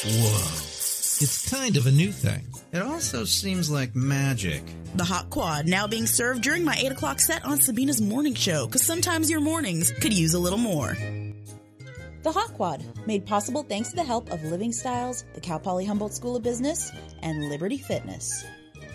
Whoa. It's kind of a new thing. It also seems like magic. The Hot Quad, now being served during my 8 o'clock set on Sabina's morning show, because sometimes your mornings could use a little more. The Hot Quad, made possible thanks to the help of Living Styles, the Cal Poly Humboldt School of Business, and Liberty Fitness.